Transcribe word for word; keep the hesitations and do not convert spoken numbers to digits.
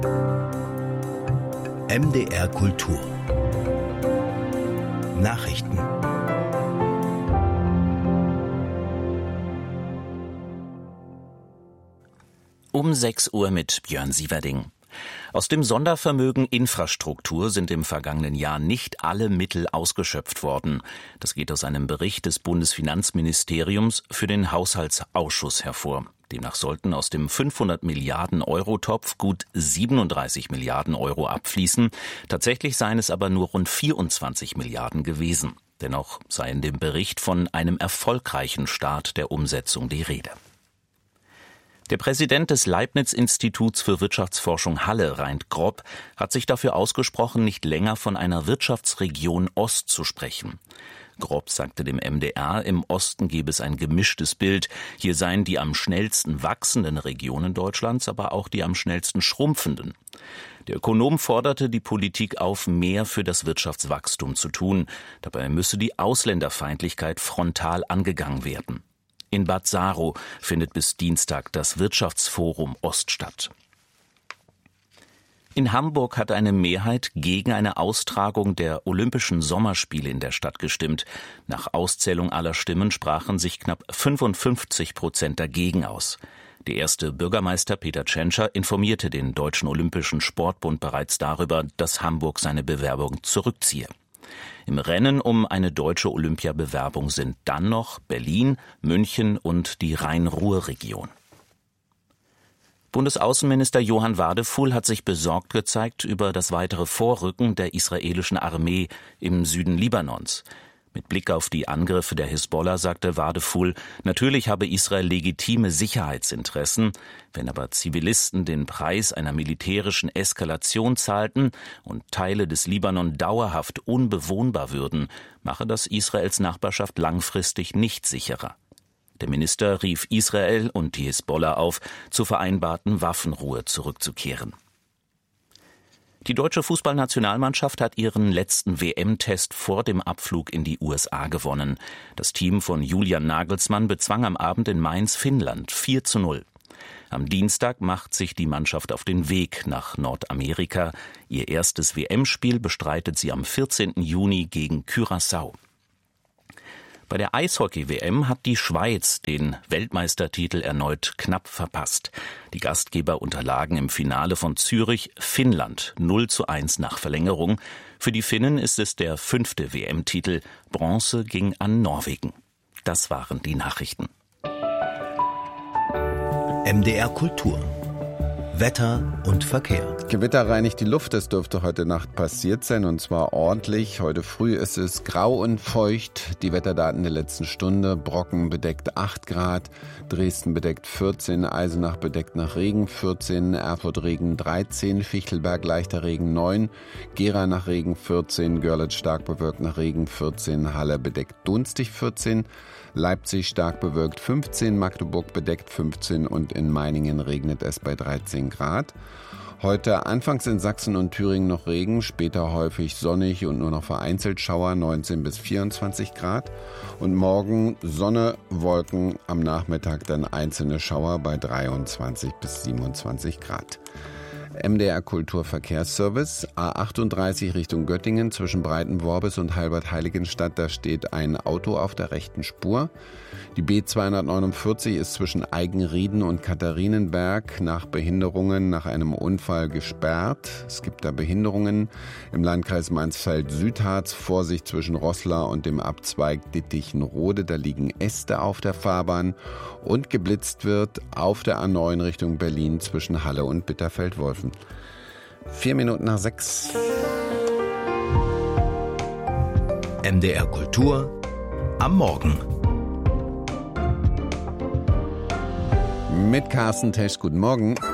M D R Kultur Nachrichten. Um sechs Uhr mit Björn Sieverding. Aus dem Sondervermögen Infrastruktur sind im vergangenen Jahr nicht alle Mittel ausgeschöpft worden. Das geht aus einem Bericht des Bundesfinanzministeriums für den Haushaltsausschuss hervor. Demnach sollten aus dem fünfhundert Milliarden Euro Topf gut siebenunddreißig Milliarden Euro abfließen. Tatsächlich seien es aber nur rund vierundzwanzig Milliarden gewesen. Dennoch sei in dem Bericht von einem erfolgreichen Start der Umsetzung die Rede. Der Präsident des Leibniz-Instituts für Wirtschaftsforschung Halle, Reint Grob, hat sich dafür ausgesprochen, nicht länger von einer Wirtschaftsregion Ost zu sprechen. Grob sagte dem M D R, im Osten gebe es ein gemischtes Bild. Hier seien die am schnellsten wachsenden Regionen Deutschlands, aber auch die am schnellsten schrumpfenden. Der Ökonom forderte die Politik auf, mehr für das Wirtschaftswachstum zu tun. Dabei müsse die Ausländerfeindlichkeit frontal angegangen werden. In Bad Saro findet bis Dienstag das Wirtschaftsforum Ost statt. In Hamburg hat eine Mehrheit gegen eine Austragung der Olympischen Sommerspiele in der Stadt gestimmt. Nach Auszählung aller Stimmen sprachen sich knapp fünfundfünfzig Prozent dagegen aus. Der erste Bürgermeister Peter Tschentscher informierte den Deutschen Olympischen Sportbund bereits darüber, dass Hamburg seine Bewerbung zurückziehe. Im Rennen um eine deutsche Olympiabewerbung sind dann noch Berlin, München und die Rhein-Ruhr-Region. Bundesaußenminister Johann Wadephul hat sich besorgt gezeigt über das weitere Vorrücken der israelischen Armee im Süden Libanons. Mit Blick auf die Angriffe der Hisbollah sagte Wadephul, natürlich habe Israel legitime Sicherheitsinteressen, wenn aber Zivilisten den Preis einer militärischen Eskalation zahlten und Teile des Libanon dauerhaft unbewohnbar würden, mache das Israels Nachbarschaft langfristig nicht sicherer. Der Minister rief Israel und die Hisbollah auf, zur vereinbarten Waffenruhe zurückzukehren. Die deutsche Fußballnationalmannschaft hat ihren letzten W M-Test vor dem Abflug in die U S A gewonnen. Das Team von Julian Nagelsmann bezwang am Abend in Mainz Finnland vier zu null. Am Dienstag macht sich die Mannschaft auf den Weg nach Nordamerika. Ihr erstes W M-Spiel bestreitet sie am vierzehnten Juni gegen Curaçao. Bei der Eishockey-W M hat die Schweiz den Weltmeistertitel erneut knapp verpasst. Die Gastgeber unterlagen im Finale von Zürich Finnland null zu eins nach Verlängerung. Für die Finnen ist es der fünfte W M-Titel. Bronze ging an Norwegen. Das waren die Nachrichten. M D R Kultur Wetter und Verkehr. Gewitter reinigt die Luft, das dürfte heute Nacht passiert sein und zwar ordentlich. Heute früh ist es grau und feucht. Die Wetterdaten der letzten Stunde: Brocken bedeckt acht Grad, Dresden bedeckt vierzehn, Eisenach bedeckt nach Regen vierzehn, Erfurt Regen dreizehn, Fichtelberg leichter Regen neun, Gera nach Regen vierzehn, Görlitz stark bewölkt nach Regen vierzehn, Halle bedeckt dunstig vierzehn, Leipzig stark bewölkt fünfzehn, Magdeburg bedeckt fünfzehn und in Meiningen regnet es bei dreizehn Grad. Heute anfangs in Sachsen und Thüringen noch Regen, später häufig sonnig und nur noch vereinzelt Schauer, neunzehn bis vierundzwanzig Grad. Und morgen Sonne, Wolken, am Nachmittag dann einzelne Schauer bei dreiundzwanzig bis siebenundzwanzig Grad. M D R Kulturverkehrsservice, A achtunddreißig Richtung Göttingen zwischen Breitenworbis und Halbert-Heiligenstadt, da steht ein Auto auf der rechten Spur. Die B zweihundertneunundvierzig ist zwischen Eigenrieden und Katharinenberg nach Behinderungen nach einem Unfall gesperrt. Es gibt da Behinderungen im Landkreis Mansfeld-Südharz. Vorsicht zwischen Roßla und dem Abzweig Dittichenrode, da liegen Äste auf der Fahrbahn. Und geblitzt wird auf der A neun Richtung Berlin zwischen Halle und Bitterfeld-Wolfen. Vier Minuten nach sechs. M D R Kultur am Morgen. Mit Carsten Tesch, guten Morgen.